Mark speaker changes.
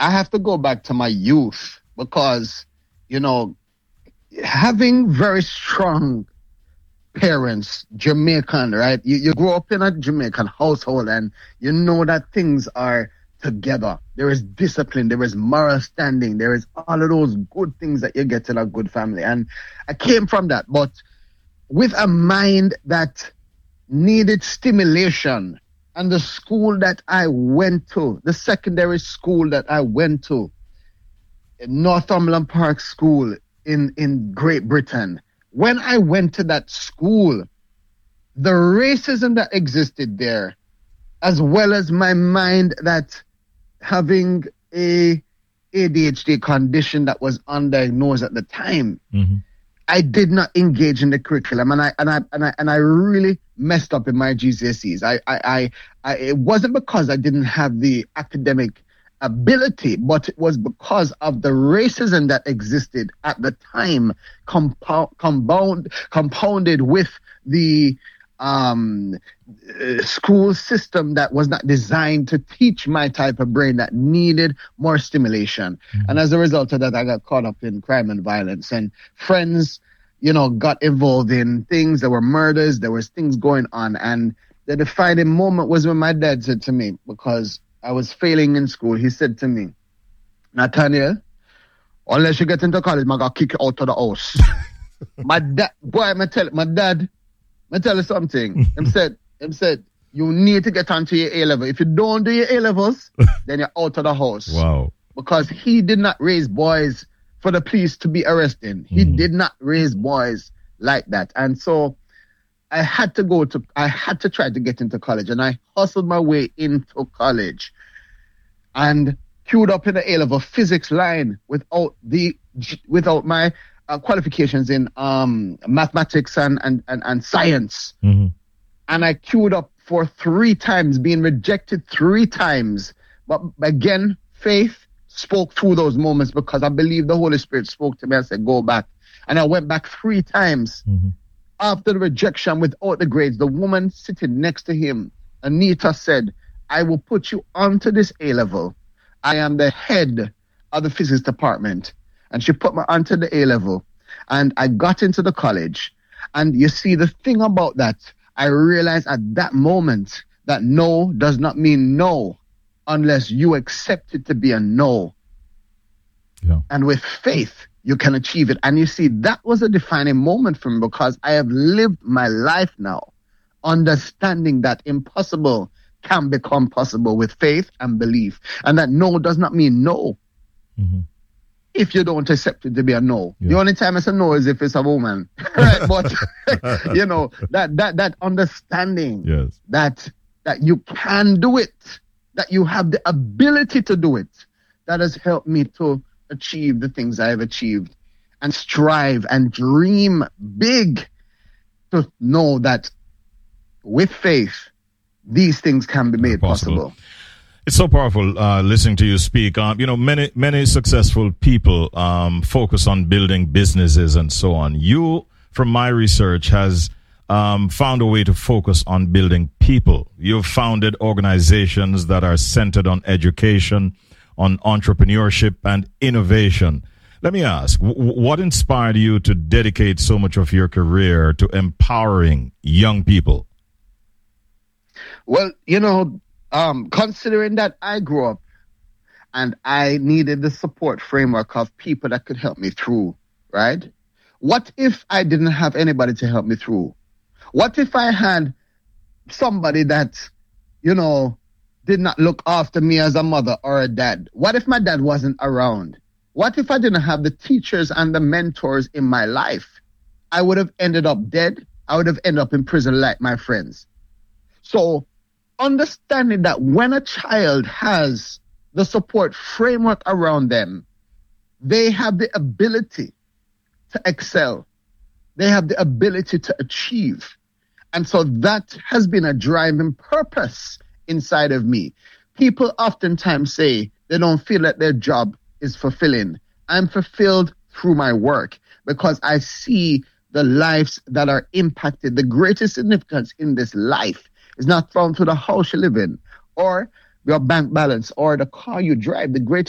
Speaker 1: I have to go back to my youth because, having very strong parents, Jamaican, right? You grow up in a Jamaican household and you know that things are together. There is discipline, there is moral standing, there is all of those good things that you get in a good family. And I came from that, but with a mind that needed stimulation. And the school that I went to, the secondary school that I went to, Northumberland Park School in Great Britain, when I went to that school, the racism that existed there, as well as my mind that having a ADHD condition that was undiagnosed at the time, I did not engage in the curriculum, and I really messed up in my GCSEs. It wasn't because I didn't have the academic ability, but it was because of the racism that existed at the time, compounded with the school system that was not designed to teach my type of brain that needed more stimulation. And as a result of that, I got caught up in crime and violence, and friends, got involved in things. There were murders, there was things going on. And the defining moment was when my dad said to me, because I was failing in school, he said to me, Nathaniel, unless you get into college, I'm going to kick you out of the house. My dad, I tell you something. Him said, you need to get onto your A-level. If you don't do your A-levels, then you're out of the house.
Speaker 2: Wow.
Speaker 1: Because he did not raise boys for the police to be arresting. He did not raise boys like that. And so I had to try to get into college, and I hustled my way into college and queued up in the A-level physics line without my qualifications in mathematics and science. And I queued up for 3 times, being rejected 3 times. But again, faith spoke through those moments, because I believe the Holy Spirit spoke to me and said, go back. And I went back 3 times. After the rejection without the grades, the woman sitting next to him, Anita, said, I will put you onto this A-level. I am the head of the physics department. And she put me onto the A-level. And I got into the college. And you see, the thing about that, I realized at that moment that no does not mean no unless you accept it to be a no.
Speaker 2: Yeah.
Speaker 1: And with faith, you can achieve it. And you see, that was a defining moment for me, because I have lived my life now understanding that impossible can become possible with faith and belief. And that no does not mean no. If you don't accept it to be a no. The only time it's a no is if it's a woman. Right? But, that understanding that you can do it, that you have the ability to do it, that has helped me to achieve the things I have achieved, and strive and dream big, to know that with faith, these things can be made possible.
Speaker 2: It's so powerful listening to you speak. Many successful people focus on building businesses and so on. You, from my research, has found a way to focus on building people. You've founded organizations that are centered on education, on entrepreneurship and innovation. Let me ask, what inspired you to dedicate so much of your career to empowering young people?
Speaker 1: Well, considering that I grew up and I needed the support framework of people that could help me through, right? What if I didn't have anybody to help me through? What if I had somebody that, did not look after me as a mother or a dad? What if my dad wasn't around? What if I didn't have the teachers and the mentors in my life? I would have ended up dead. I would have ended up in prison like my friends. So understanding that when a child has the support framework around them, they have the ability to excel. They have the ability to achieve. And so that has been a driving purpose inside of me. People oftentimes say they don't feel that their job is fulfilling. I'm fulfilled through my work because I see the lives that are impacted. The greatest significance in this life is not found through the house you live in or your bank balance or the car you drive. The greatest